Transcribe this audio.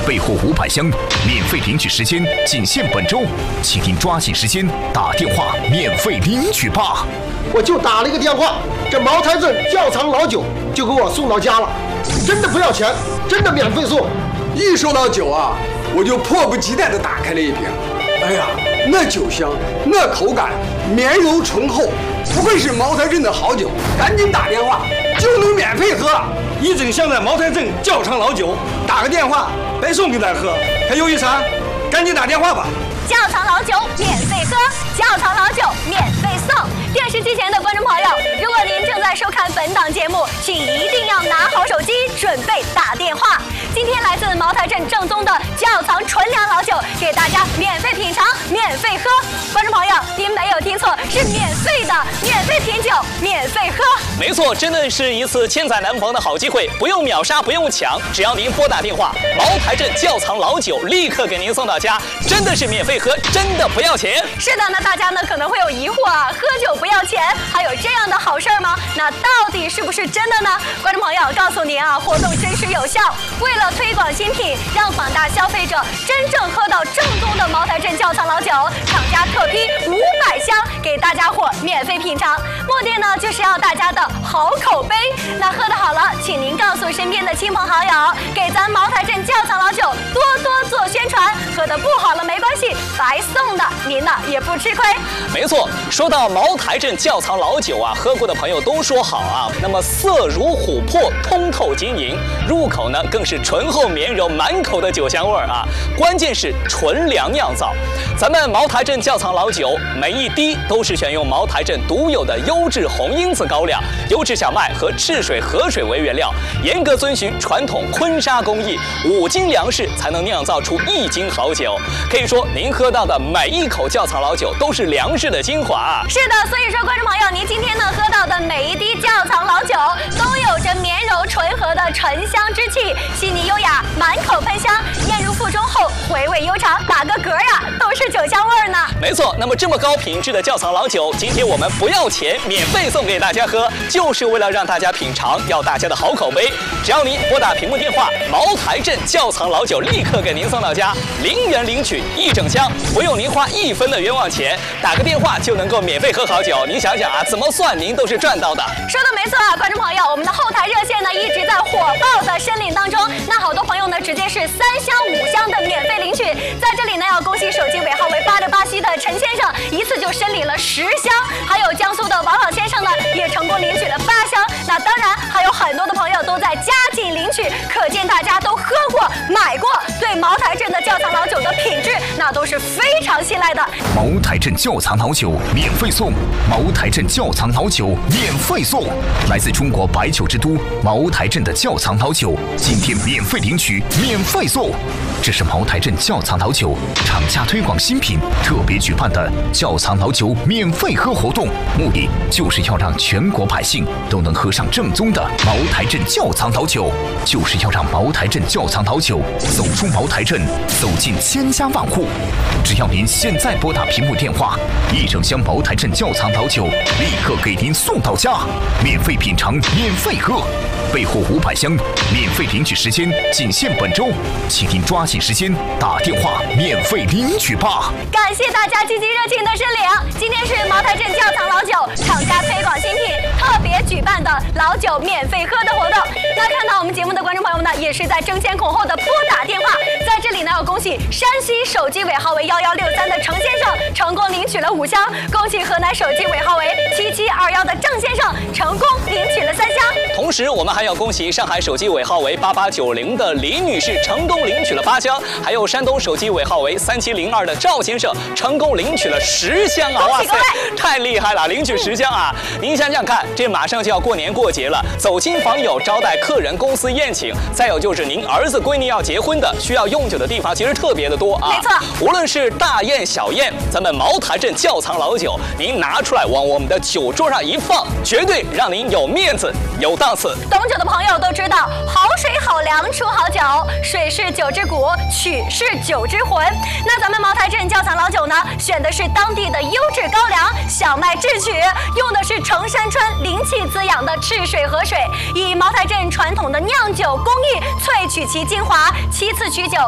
备货500箱，免费领取时间仅限本周，请您抓紧时间打电话免费领取吧。 我就打了一个电话，这茅台镇窖藏老酒就给我送到家了，真的不要钱，真的免费送。 一说到酒啊，我就迫不及待地打开了一瓶。哎呀，那酒香，那口感，绵柔醇厚，不愧是茅台镇的好酒。赶紧打电话就能免费喝， 一整箱的茅台镇窖藏老酒，打个电话白送给咱喝，还犹豫啥？赶紧打电话吧！ 窖藏老酒免费喝，窖藏老酒免费送。电视机前的观众朋友，如果您正在收看本档节目，请一定要拿好手机，准备打电话。今天来自茅台镇正宗的窖藏纯粮老酒，给大家免费品尝、免费喝。观众朋友，您没有听错，是免费的，免费品酒，免费喝。 没错，真的是一次千载难逢的好机会，不用秒杀，不用抢，只要您拨打电话，茅台镇窖藏老酒立刻给您送到家，真的是免费喝，真的不要钱。 是的，那大家呢可能会有疑惑啊，喝酒不要钱，还有这样的好事吗？那到底是不是真的呢？观众朋友，告诉您啊，活动真实有效。为了推广新品，让广大消费者真正喝到正宗的茅台镇窖藏老酒，厂家特批500箱给大家伙免费品尝，目的呢就是要大家的好口碑。那喝得好了，请您告诉身边的亲朋好友，给咱茅台镇窖藏老酒多多做宣传。喝得不好了没关系，白送的，您呢也不吃亏。 没错，说到茅台镇窖藏老酒啊，喝过的朋友都说好啊。那么色如琥珀，通透晶莹，入口呢更是醇厚绵柔，满口的酒香味儿啊。关键是纯粮酿造，咱们茅台镇窖藏老酒每一滴都是选用茅台镇独有的优质红因子高粱、优质小麦和赤水河水为原料，严格遵循传统坤沙工艺，5斤粮食才能酿造出1斤好酒。可以说，您喝到的每一口窖藏老酒都是粮食的精华啊。 是的，所以说观众朋友，您今天呢喝到的每一滴窖藏老酒，都有着绵柔醇和的醇香之气，细腻优雅，满口喷香，咽入腹中后回味悠长，打个嗝呀，都是酒香味儿呢。 没错，那么这么高品质的窖藏老酒，今天我们不要钱，免费送给大家喝，就是为了让大家品尝，要大家的好口碑。只要您拨打屏幕电话，茅台镇窖藏老酒立刻给您送到家，0元领取1整箱，不用您花1分的冤枉钱，打个电话就能够免费喝好酒。您想想啊，怎么算您都是赚到的。 说的没错啊，观众朋友，我们的后台热线呢一直在火爆的申领当中。那好多朋友呢直接是3箱5箱的免费领取，在这里呢要恭喜手机尾号为8687的陈先生，一次就申领了10箱，还有江苏的王老先生呢也成功领取了8箱。那当然还有很多的朋友都在加紧领取，可见大家都喝过、买过，对茅台镇的窖藏老酒的品质那都是非常信赖的。 茅台镇窖藏老酒免费送，茅台镇窖藏老酒免费送，来自中国白酒之都茅台镇的窖藏老酒，今天免费领取，免费送。这是茅台镇窖藏老酒厂家推广新品特别举办的窖藏老酒免费喝活动，目的就是要让全国百姓都能喝上正宗的茅台镇窖藏老酒，就是要让茅台镇窖藏老酒走出茅台镇，走进千家万户。只要您现在拨打屏幕电话，1整箱茅台镇窖藏老酒立刻给您送到家，免费品尝，免费喝。备货500箱，免费领取时间仅限本周，请您抓紧时间打电话免费领取吧。 感谢大家积极热情的申领。今天是茅台镇窖藏老酒厂家推广新品特别举办的老酒免费喝的活动。那看到我们节目的观众朋友们呢，也是在争先恐后的拨打电话。在这里呢，要恭喜山西手机尾号为1163的程先生成功领取了5箱，恭喜河南手机尾号为7721的郑先生成功领取了3箱。 同时，我们还要恭喜上海手机尾号为8890的李女士成功领取了8箱，还有山东手机尾号为3702的赵先生成功领取了10箱啊！哇塞，太厉害了，领取10箱啊！您想想看，这马上就要过年过节了，走亲访友、招待客人、公司宴请，再有就是您儿子闺女要结婚的，需要用酒的地方其实特别的多啊。 没错， 无论是大宴小宴，咱们茅台镇窖藏老酒，您拿出来往我们的酒桌上一放，绝对让您有面子、有档次。 懂酒的朋友都知道，好水好粮出好酒，水是酒之骨，曲是酒之魂。那咱们茅台镇窖藏老酒呢，选的是当地的优质高粱、小麦制曲，用的是城山川灵气滋养的赤水河水，以茅台镇传统的酿酒工艺萃取其精华，其次取酒